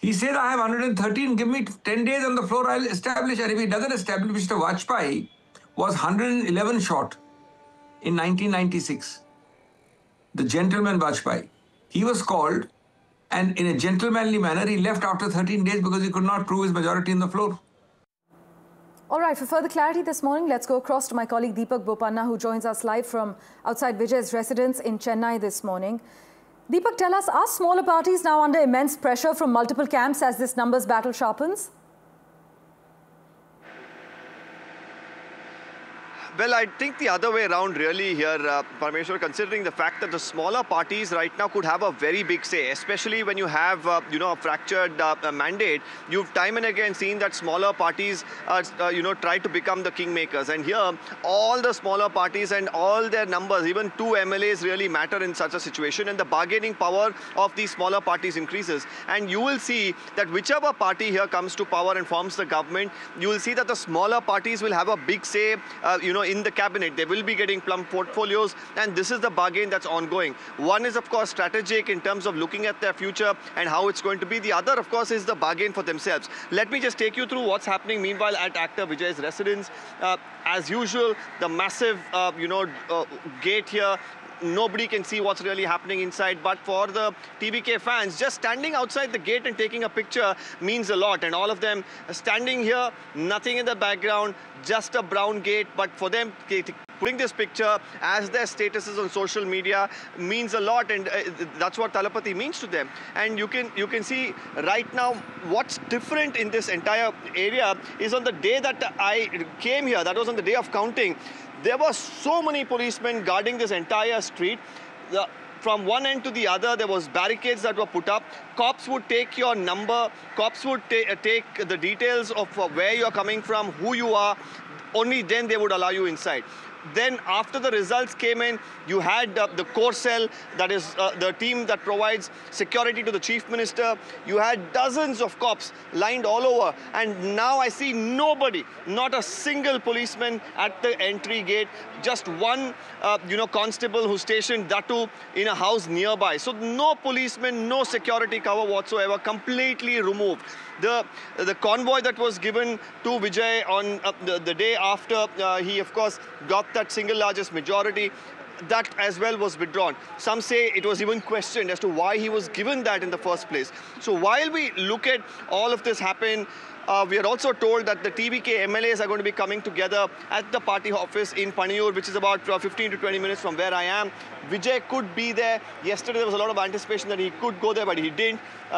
He says, I have 113, give me 10 days on the floor, I'll establish. And if he doesn't establish, Mr. Vajpayee was 111 short in 1996. The gentleman Vajpayee. He was called, and in a gentlemanly manner, he left after 13 days because he could not prove his majority in the floor. All right, for further clarity this morning, let's go across to my colleague Deepak Bopanna, who joins us live from outside Vijay's residence in Chennai this morning. Deepak, tell us, are smaller parties now under immense pressure from multiple camps as this numbers battle sharpens? Well, I think the other way around really here, Parameshwar, considering the fact that the smaller parties right now could have a very big say, especially when you have, a fractured mandate. You've time and again seen that smaller parties, try to become the kingmakers. And here, all the smaller parties and all their numbers, even 2 MLAs really matter in such a situation. And the bargaining power of these smaller parties increases. And you will see that whichever party here comes to power and forms the government, you will see that the smaller parties will have a big say, in the cabinet. They will be getting plum portfolios, and this is the bargain that's ongoing. One is, of course, strategic in terms of looking at their future and how it's going to be. The other, of course, is the bargain for themselves. Let me just take you through what's happening meanwhile at actor Vijay's residence. As usual, the massive, gate here. Nobody can see what's really happening inside, but for the TVK fans, just standing outside the gate and taking a picture means a lot. And all of them standing here, nothing in the background, just a brown gate. But for them, putting this picture as their statuses on social media means a lot, and that's what Thalapathy means to them. And you can see right now what's different in this entire area is on the day that I came here, that was on the day of counting, there were so many policemen guarding this entire street. From one end to the other, there was barricades that were put up. Cops would take your number. Cops would take the details of where you're coming from, who you are. Only then they would allow you inside. Then after the results came in, you had the core cell, that is the team that provides security to the chief minister. You had dozens of cops lined all over. And now I see nobody, not a single policeman at the entry gate, just one constable who's stationed, that too in a house nearby. So no policeman, no security cover whatsoever, completely removed. The convoy that was given to Vijay on the day after he, of course, got that single largest majority, that as well was withdrawn. Some say it was even questioned as to why he was given that in the first place. So while we look at all of this happen, we are also told that the TVK MLAs are going to be coming together at the party office in Paniyur, which is about 15 to 20 minutes from where I am. Vijay could be there. Yesterday there was a lot of anticipation that he could go there, but he didn't.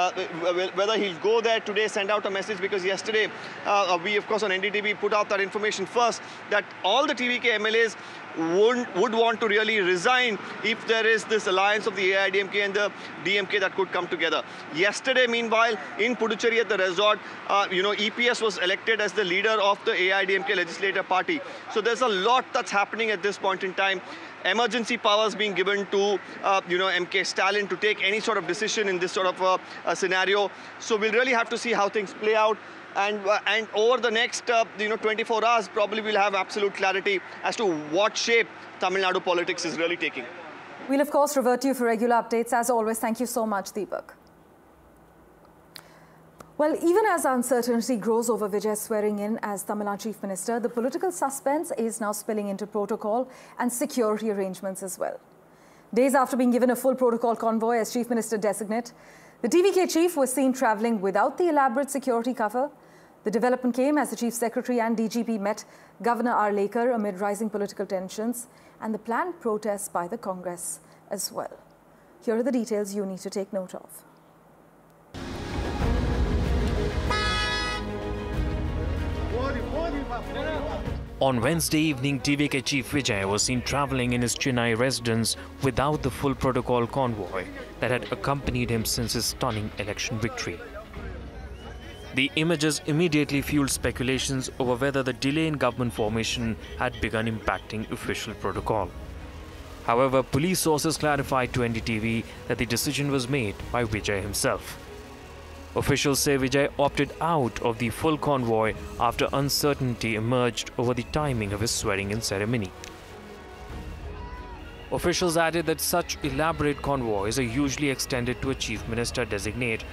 Whether he'll go there today, send out a message, because yesterday we, of course, on NDTV put out that information first, that all the TVK MLAs would want to really resign if there is this alliance of the AIDMK and the DMK that could come together. Yesterday, meanwhile, in Puducherry at the resort, EPS was elected as the leader of the AIDMK legislative party. So there's a lot that's happening at this point in time. Emergency powers being given to, MK Stalin to take any sort of decision in this sort of a scenario. So we'll really have to see how things play out. And over the next 24 hours, probably we'll have absolute clarity as to what shape Tamil Nadu politics is really taking. We'll, of course, revert to you for regular updates. As always, thank you so much, Deepak. Well, even as uncertainty grows over Vijay swearing in as Tamil Nadu Chief Minister, the political suspense is now spilling into protocol and security arrangements as well. Days after being given a full protocol convoy as Chief Minister designate, the TVK chief was seen travelling without the elaborate security cover. The development came as the Chief Secretary and DGP met Governor R. Lekar amid rising political tensions and the planned protests by the Congress as well. Here are the details you need to take note of. On Wednesday evening, TVK Chief Vijay was seen travelling in his Chennai residence without the full protocol convoy that had accompanied him since his stunning election victory. The images immediately fueled speculations over whether the delay in government formation had begun impacting official protocol. However, police sources clarified to NDTV that the decision was made by Vijay himself. Officials say Vijay opted out of the full convoy after uncertainty emerged over the timing of his swearing-in ceremony. Officials added that such elaborate convoys are usually extended to a chief minister designate